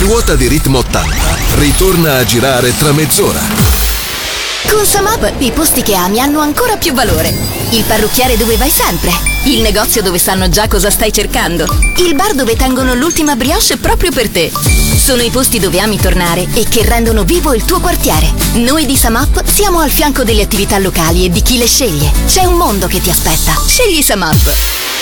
ruota di Ritmo 80 ritorna a girare tra mezz'ora. Con Samap i posti che ami hanno ancora più valore. Il parrucchiere dove vai sempre. Il negozio dove sanno già cosa stai cercando. Il bar dove tengono l'ultima brioche proprio per te. Sono i posti dove ami tornare e che rendono vivo il tuo quartiere. Noi di Samap siamo al fianco delle attività locali e di chi le sceglie. C'è un mondo che ti aspetta. Scegli Samap.